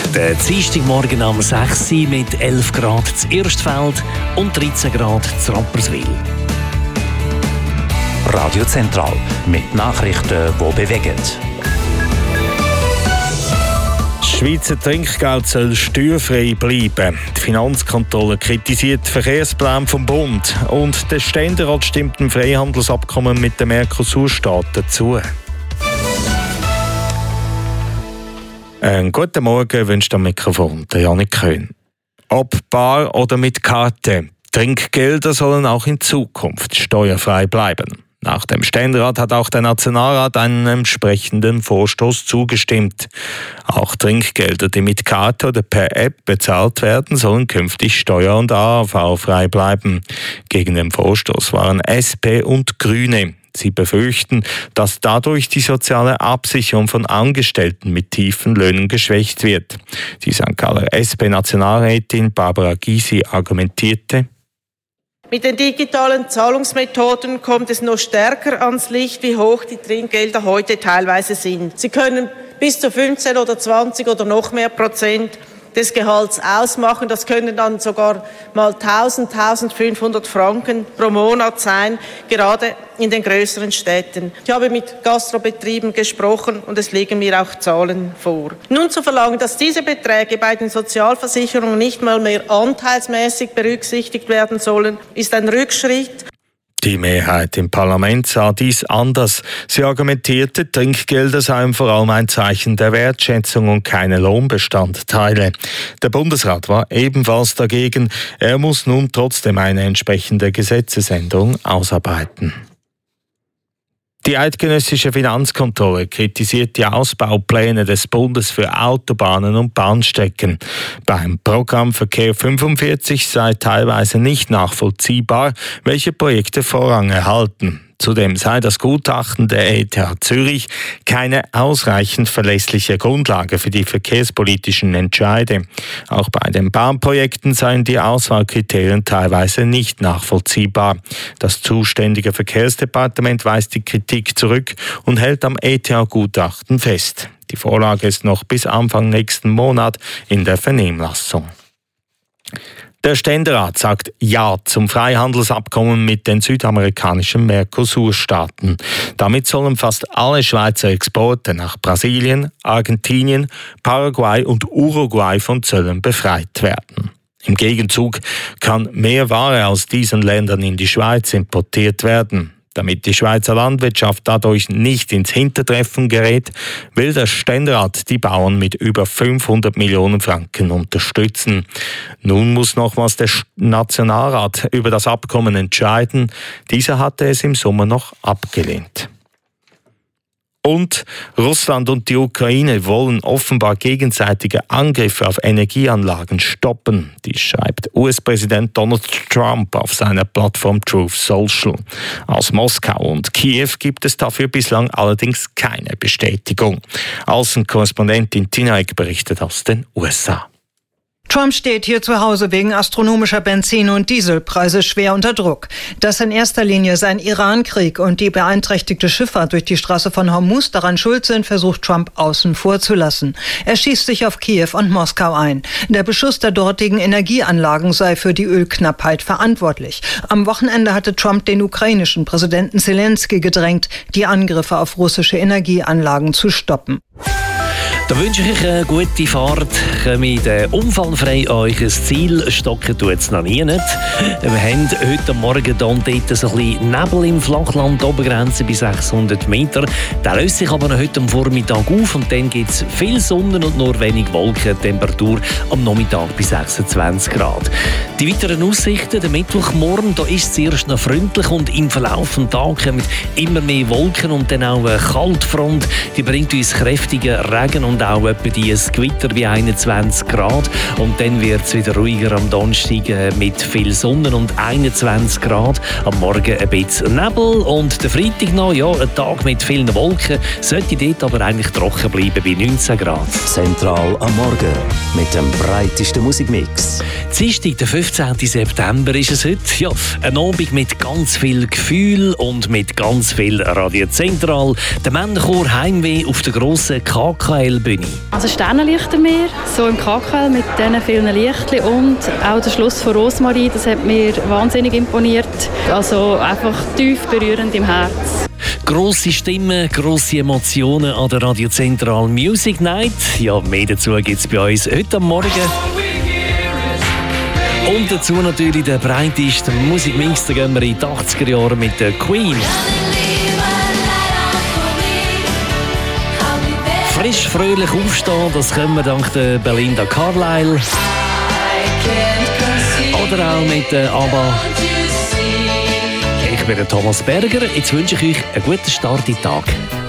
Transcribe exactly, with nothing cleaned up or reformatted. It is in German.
Der Dienstagmorgen am sechs Uhr mit elf Grad zu Erstfeld und dreizehn Grad zu Rapperswil. Radio Zentral mit Nachrichten, die bewegen. Das Schweizer Trinkgeld soll steuerfrei bleiben. Die Finanzkontrolle kritisiert den Verkehrsplan vom Bund. Und der Ständerat stimmt dem Freihandelsabkommen mit den Mercosur-Staaten zu. Einen guten Morgen wünscht am Mikrofon der Janik Köhn. Ob bar oder mit Karte, Trinkgelder sollen auch in Zukunft steuerfrei bleiben. Nach dem Ständerat hat auch der Nationalrat einen entsprechenden Vorstoß zugestimmt. Auch Trinkgelder, die mit Karte oder per App bezahlt werden, sollen künftig steuer- und A H V-frei bleiben. Gegen den Vorstoß waren S P und Grüne. Sie befürchten, dass dadurch die soziale Absicherung von Angestellten mit tiefen Löhnen geschwächt wird. Die Sankt Galler S P-Nationalrätin Barbara Gysi argumentierte: Mit den digitalen Zahlungsmethoden kommt es noch stärker ans Licht, wie hoch die Trinkgelder heute teilweise sind. Sie können bis zu fünfzehn oder zwanzig oder noch mehr Prozent des Gehalts ausmachen. Das können dann sogar mal tausend, tausendfünfhundert Franken pro Monat sein, gerade in den größeren Städten. Ich habe mit Gastrobetrieben gesprochen und es liegen mir auch Zahlen vor. Nun zu verlangen, dass diese Beträge bei den Sozialversicherungen nicht mal mehr anteilsmäßig berücksichtigt werden sollen, ist ein Rückschritt. Die Mehrheit im Parlament sah dies anders. Sie argumentierte, Trinkgelder seien vor allem ein Zeichen der Wertschätzung und keine Lohnbestandteile. Der Bundesrat war ebenfalls dagegen. Er muss nun trotzdem eine entsprechende Gesetzesänderung ausarbeiten. Die eidgenössische Finanzkontrolle kritisiert die Ausbaupläne des Bundes für Autobahnen und Bahnstrecken. Beim Programm Verkehr fünfundvierzig sei teilweise nicht nachvollziehbar, welche Projekte Vorrang erhalten. Zudem sei das Gutachten der E T H Zürich keine ausreichend verlässliche Grundlage für die verkehrspolitischen Entscheide. Auch bei den Bahnprojekten seien die Auswahlkriterien teilweise nicht nachvollziehbar. Das zuständige Verkehrsdepartement weist die Kritik zurück und hält am E T H-Gutachten fest. Die Vorlage ist noch bis Anfang nächsten Monat in der Vernehmlassung. Der Ständerat sagt Ja zum Freihandelsabkommen mit den südamerikanischen Mercosur-Staaten. Damit sollen fast alle Schweizer Exporte nach Brasilien, Argentinien, Paraguay und Uruguay von Zöllen befreit werden. Im Gegenzug kann mehr Ware aus diesen Ländern in die Schweiz importiert werden. Damit die Schweizer Landwirtschaft dadurch nicht ins Hintertreffen gerät, will der Ständerat die Bauern mit über fünfhundert Millionen Franken unterstützen. Nun muss nochmals der Nationalrat über das Abkommen entscheiden. Dieser hatte es im Sommer noch abgelehnt. Und Russland und die Ukraine wollen offenbar gegenseitige Angriffe auf Energieanlagen stoppen. Dies schreibt U S-Präsident Donald Trump auf seiner Plattform Truth Social. Aus Moskau und Kiew gibt es dafür bislang allerdings keine Bestätigung. Außenkorrespondentin Tina Eck berichtet aus den U S A. Trump steht hier zu Hause wegen astronomischer Benzin- und Dieselpreise schwer unter Druck. Dass in erster Linie sein Iran-Krieg und die beeinträchtigte Schifffahrt durch die Straße von Hormuz daran schuld sind, versucht Trump außen vor zu lassen. Er schießt sich auf Kiew und Moskau ein. Der Beschuss der dortigen Energieanlagen sei für die Ölknappheit verantwortlich. Am Wochenende hatte Trump den ukrainischen Präsidenten Zelensky gedrängt, die Angriffe auf russische Energieanlagen zu stoppen. Da wünsche ich euch eine gute Fahrt. Kommt unfallfrei an euch ein Ziel. Stocken tut es noch nie nicht. Wir haben heute Morgen hier und dort so ein bisschen Nebel im Flachland, Obergrenze bei sechshundert Meter. Der löst sich aber heute am Vormittag auf und dann gibt es viel Sonne und nur wenig Wolken. Temperatur am Nachmittag bei sechsundzwanzig Grad. Die weiteren Aussichten, der Mittwochmorgen, da ist es zuerst noch freundlich und im Verlauf des Tages kommen immer mehr Wolken und dann auch eine Kaltfront. Die bringt uns kräftigen Regen und auch etwa die Gewitter bei einundzwanzig Grad. Und dann wird es wieder ruhiger am Donnerstag mit viel Sonne und einundzwanzig Grad. Am Morgen ein bisschen Nebel und der Freitag noch, ja, ein Tag mit vielen Wolken. Sollte dort aber eigentlich trocken bleiben bei neunzehn Grad. Zentral am Morgen mit dem breitesten Musikmix. Dienstag, der fünfzehnten September ist es heute. Ja, ein Abend mit ganz viel Gefühl und mit ganz viel Radio Zentral. Der Männerchor Heimweh auf der grossen K K L Bühne. Also Sternenlichtermeer, so im K K L mit diesen vielen Lichtchen und auch der Schluss von Rosmarie, das hat mir wahnsinnig imponiert. Also einfach tief berührend im Herz. Grosse Stimmen, grosse Emotionen an der Radio Zentral Music Night. Ja, mehr dazu gibt es bei uns heute Morgen. Und dazu natürlich der breiteste Musikmix. Da gehen wir in die achtziger Jahre mit der Queen. Frisch, fröhlich aufstehen, das können wir dank der Belinda Carlisle. Oder auch mit der ABBA. Ich bin der Thomas Berger. Jetzt wünsche ich euch einen guten Start in den Tag.